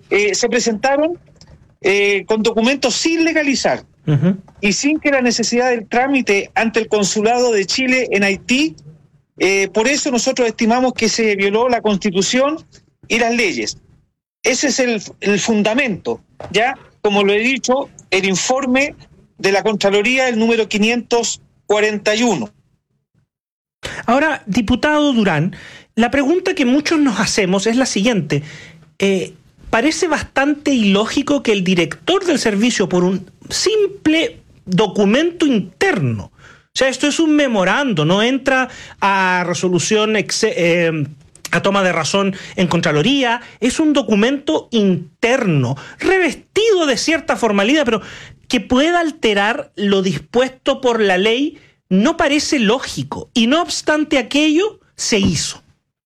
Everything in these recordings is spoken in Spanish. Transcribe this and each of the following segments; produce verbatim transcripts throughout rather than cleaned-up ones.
eh, se presentaron eh, con documentos sin legalizar uh-huh. y sin que la necesidad del trámite ante el consulado de Chile en Haití. Eh, por eso nosotros estimamos que se violó la Constitución y las leyes. Ese es el, el fundamento, ¿ya? Como lo he dicho, el informe de la Contraloría, el número quinientos cuarenta y uno. Ahora, diputado Durán, la pregunta que muchos nos hacemos es la siguiente. Eh, parece bastante ilógico que el director del servicio, por un simple documento interno, o sea, esto es un memorando, no entra a resolución, ex, eh, a toma de razón en Contraloría, es un documento interno, revestido de cierta formalidad, pero que pueda alterar lo dispuesto por la ley no parece lógico, y no obstante aquello, se hizo.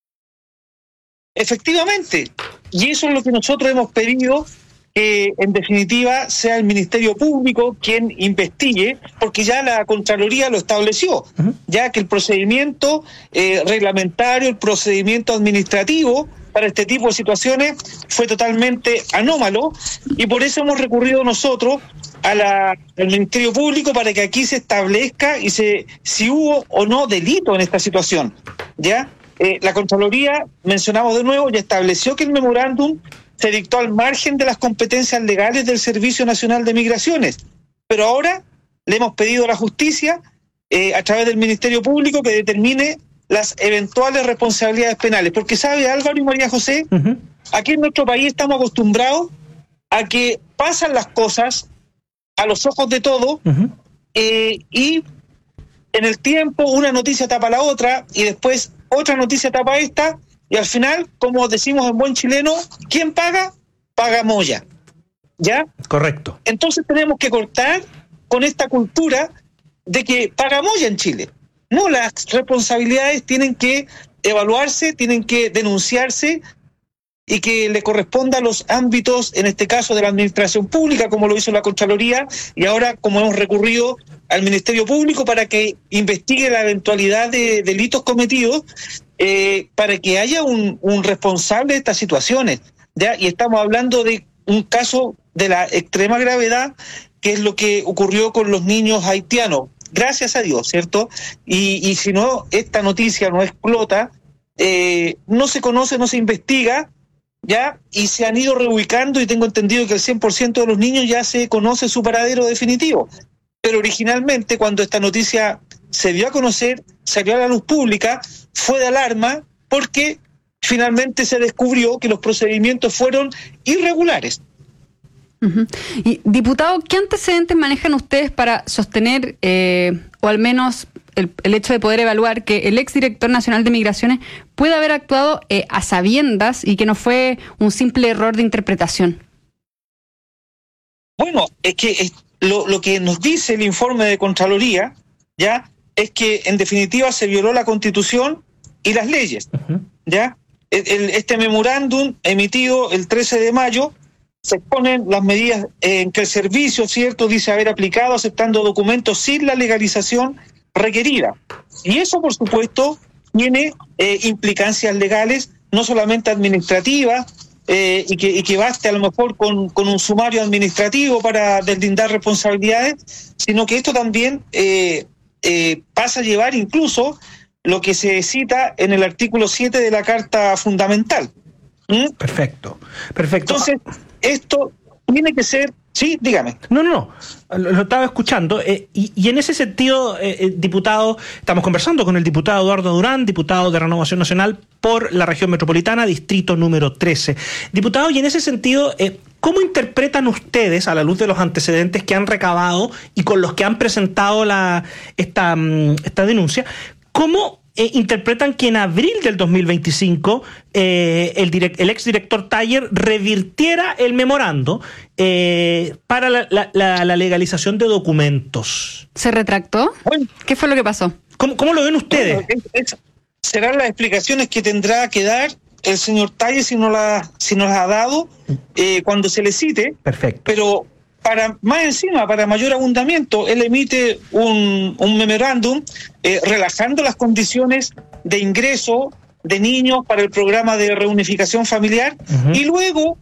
Efectivamente, y eso es lo que nosotros hemos pedido, que en definitiva sea el Ministerio Público quien investigue, porque ya la Contraloría lo estableció, uh-huh. ya que el procedimiento eh, reglamentario, el procedimiento administrativo para este tipo de situaciones fue totalmente anómalo, y por eso hemos recurrido nosotros a la, al Ministerio Público para que aquí se establezca y se si hubo o no delito en esta situación. Ya eh, la Contraloría, mencionamos de nuevo, ya estableció que el memorándum se dictó al margen de las competencias legales del Servicio Nacional de Migraciones, pero ahora le hemos pedido a la justicia, eh, a través del Ministerio Público, que determine las eventuales responsabilidades penales, porque sabe, Álvaro y María José, uh-huh. aquí en nuestro país estamos acostumbrados a que pasan las cosas a los ojos de todos, uh-huh. eh, y en el tiempo una noticia tapa la otra, y después otra noticia tapa esta, y al final, como decimos en buen chileno, ¿quién paga? Paga Moya. ¿Ya? Correcto. Entonces tenemos que cortar con esta cultura de que paga Moya en Chile. No, las responsabilidades tienen que evaluarse, tienen que denunciarse, y que le corresponda a los ámbitos, en este caso de la administración pública, como lo hizo la Contraloría, y ahora como hemos recurrido al Ministerio Público para que investigue la eventualidad de delitos cometidos, eh, para que haya un, un responsable de estas situaciones, ¿ya? Y estamos hablando de un caso de la extrema gravedad, que es lo que ocurrió con los niños haitianos, gracias a Dios, ¿cierto? Y, y si no, esta noticia no explota, eh, no se conoce, no se investiga, ya, y se han ido reubicando, y tengo entendido que el cien por ciento de los niños ya se conoce su paradero definitivo. Pero originalmente, cuando esta noticia se dio a conocer, salió a la luz pública, fue de alarma, porque finalmente se descubrió que los procedimientos fueron irregulares. Uh-huh. Y, diputado, ¿qué antecedentes manejan ustedes para sostener, eh, o al menos el, el hecho de poder evaluar que el exdirector nacional de Migraciones puede haber actuado eh, a sabiendas y que no fue un simple error de interpretación? Bueno, es que es, lo, lo que nos dice el informe de Contraloría, ya, es que en definitiva se violó la Constitución y las leyes. Uh-huh. Ya, el, el, este memorándum emitido el trece de mayo se exponen las medidas en que el servicio, cierto, dice haber aplicado aceptando documentos sin la legalización requerida. Y eso, por supuesto, tiene eh, implicancias legales, no solamente administrativas, eh, y, que, y que baste a lo mejor con, con un sumario administrativo para deslindar responsabilidades, sino que esto también eh, eh, pasa a llevar incluso lo que se cita en el artículo siete de la Carta Fundamental. ¿Mm? Perfecto, perfecto. Entonces, esto tiene que ser... Sí, dígame. No, no, no, lo, lo estaba escuchando, eh, y, y en ese sentido, eh, eh, diputado, estamos conversando con el diputado Eduardo Durán, diputado de Renovación Nacional por la región metropolitana, distrito número trece. Diputado, y en ese sentido, eh, ¿cómo interpretan ustedes, a la luz de los antecedentes que han recabado y con los que han presentado la esta, esta denuncia, cómo Eh, interpretan que en abril del dos mil veinticinco eh, el, direct, el exdirector Taller revirtiera el memorando eh, para la, la, la, la legalización de documentos? ¿Se retractó? Bueno, ¿qué fue lo que pasó? ¿Cómo, cómo lo ven ustedes? Bueno, es, es, serán las explicaciones que tendrá que dar el señor Taller si no la, si nos ha dado eh, cuando se le cite. Perfecto. Pero para más encima, para mayor abundamiento, él emite un, un memorándum eh, relajando las condiciones de ingreso de niños para el programa de reunificación familiar, uh-huh. y luego